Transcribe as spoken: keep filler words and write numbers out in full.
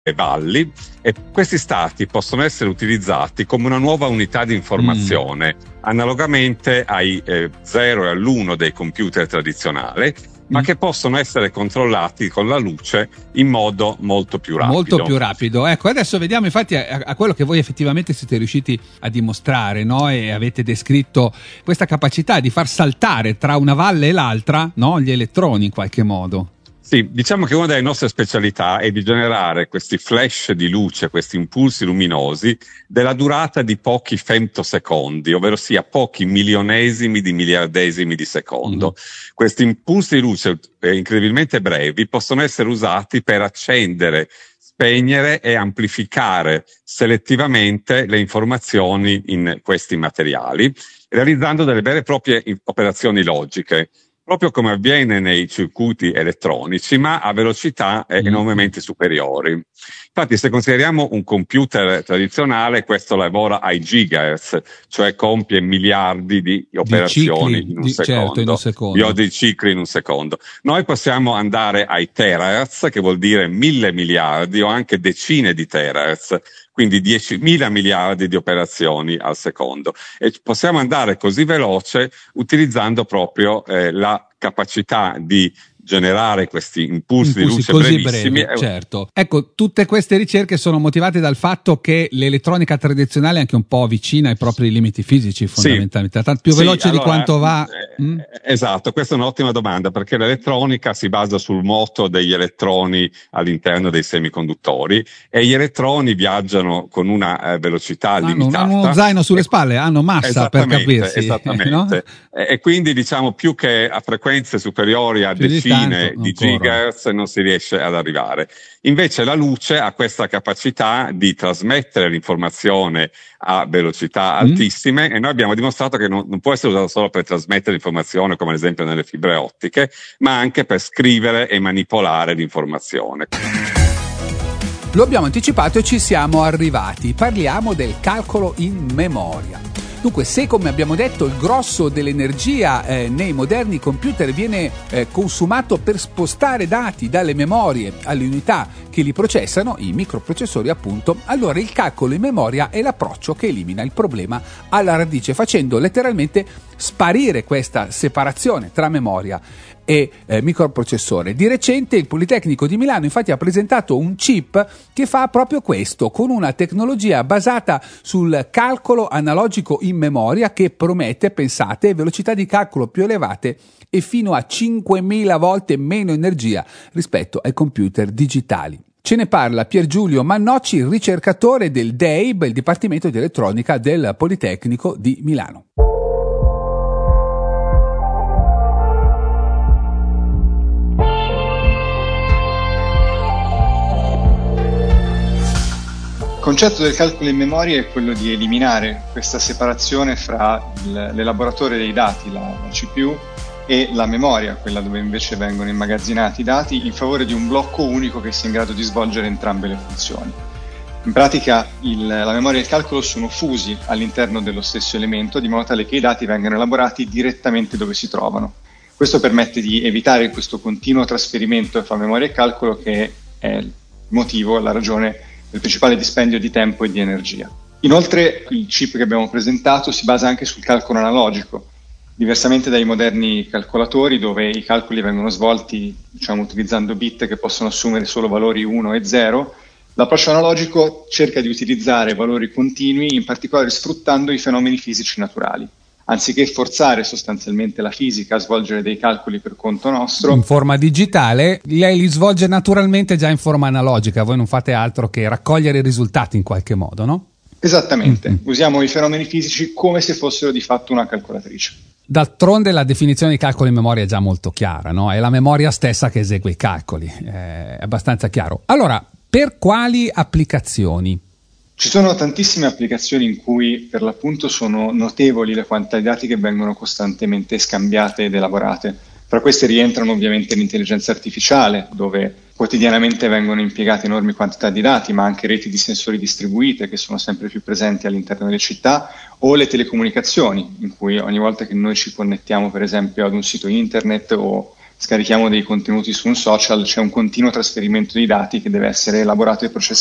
e valli, e questi stati possono essere utilizzati come una nuova unità di informazione, mm. analogamente ai eh, zero e all'uno dei computer tradizionali, ma che possono essere controllati con la luce in modo molto più rapido. Molto più rapido. Ecco, adesso vediamo infatti a, a quello che voi effettivamente siete riusciti a dimostrare, no? E avete descritto questa capacità di far saltare tra una valle e l'altra, no? Gli elettroni in qualche modo. Sì, diciamo che una delle nostre specialità è di generare questi flash di luce, questi impulsi luminosi della durata di pochi femtosecondi, ovvero sia pochi milionesimi di miliardesimi di secondo. Mm. Questi impulsi di luce eh, incredibilmente brevi possono essere usati per accendere, spegnere e amplificare selettivamente le informazioni in questi materiali, realizzando delle vere e proprie operazioni logiche, proprio come avviene nei circuiti elettronici, ma a velocità eh, enormemente superiori. Infatti, se consideriamo un computer tradizionale, questo lavora ai gigahertz, cioè compie miliardi di operazioni di cicli, in, un di, secondo, certo, in un secondo, di cicli in un secondo. Noi possiamo andare ai terahertz, che vuol dire mille miliardi o anche decine di terahertz, quindi diecimila miliardi di operazioni al secondo, e possiamo andare così veloce utilizzando proprio eh, la capacità di generare questi impulsi, impulsi di luce così brevissimi. Brevi, certo. Ecco, tutte queste ricerche sono motivate dal fatto che l'elettronica tradizionale è anche un po' vicina ai propri limiti fisici, fondamentalmente, sì. Tanto più veloce sì, allora, di quanto va. Eh, mm? Esatto, questa è un'ottima domanda, perché l'elettronica si basa sul moto degli elettroni all'interno dei semiconduttori, e gli elettroni viaggiano con una eh, velocità hanno limitata. Hanno uno zaino sulle spalle, hanno massa, per capirsi. Esattamente. No? E, e quindi diciamo più che a frequenze superiori a più decine di, tanto, di gigahertz non si riesce ad arrivare. Invece la luce ha questa capacità di trasmettere l'informazione a velocità mm. altissime, e noi abbiamo dimostrato che non, non può essere usata solo per trasmettere l'informazione, come ad esempio nelle fibre ottiche, ma anche per scrivere e manipolare l'informazione. Lo abbiamo anticipato e ci siamo arrivati. Parliamo del calcolo in memoria. Dunque, se come abbiamo detto il grosso dell'energia eh, nei moderni computer viene eh, consumato per spostare dati dalle memorie alle unità che li processano, i microprocessori appunto, allora il calcolo in memoria è l'approccio che elimina il problema alla radice, facendo letteralmente sparire questa separazione tra memoria e eh, microprocessore. Di recente il Politecnico di Milano infatti ha presentato un chip che fa proprio questo, con una tecnologia basata sul calcolo analogico in memoria che promette, pensate, velocità di calcolo più elevate e fino a cinquemila volte meno energia rispetto ai computer digitali. Ce ne parla Pier Giulio Mannocci, ricercatore del D E I B, il Dipartimento di Elettronica del Politecnico di Milano. Il concetto del calcolo in memoria è quello di eliminare questa separazione fra il, l'elaboratore dei dati, la, la C P U, e la memoria, quella dove invece vengono immagazzinati i dati, in favore di un blocco unico che sia in grado di svolgere entrambe le funzioni. In pratica il, la memoria e il calcolo sono fusi all'interno dello stesso elemento, di modo tale che i dati vengano elaborati direttamente dove si trovano. Questo permette di evitare questo continuo trasferimento fra memoria e calcolo, che è il motivo, la ragione il principale dispendio di tempo e di energia. Inoltre il chip che abbiamo presentato si basa anche sul calcolo analogico, diversamente dai moderni calcolatori dove i calcoli vengono svolti diciamo, utilizzando bit che possono assumere solo valori uno e zero. L'approccio analogico cerca di utilizzare valori continui, in particolare sfruttando i fenomeni fisici naturali. Anziché forzare sostanzialmente la fisica a svolgere dei calcoli per conto nostro in forma digitale, lei li svolge naturalmente già in forma analogica, voi non fate altro che raccogliere i risultati in qualche modo, no? Esattamente, mm-hmm. Usiamo i fenomeni fisici come se fossero di fatto una calcolatrice. D'altronde la definizione di calcolo in memoria è già molto chiara, no? È la memoria stessa che esegue i calcoli, è abbastanza chiaro. Allora, per quali applicazioni? Ci sono tantissime applicazioni in cui per l'appunto sono notevoli le quantità di dati che vengono costantemente scambiate ed elaborate. Tra queste rientrano ovviamente l'intelligenza artificiale, dove quotidianamente vengono impiegate enormi quantità di dati, ma anche reti di sensori distribuite che sono sempre più presenti all'interno delle città, o le telecomunicazioni, in cui ogni volta che noi ci connettiamo per esempio ad un sito internet o scarichiamo dei contenuti su un social, c'è un continuo trasferimento di dati che deve essere elaborato e processato